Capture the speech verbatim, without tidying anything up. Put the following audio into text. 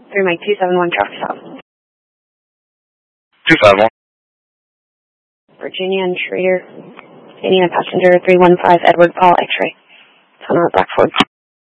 three Mike two seven one truck stop. two five one. Virginia and Schrader. Indiana passenger three one five Edward Paul X-ray. Tunnel at Blackford.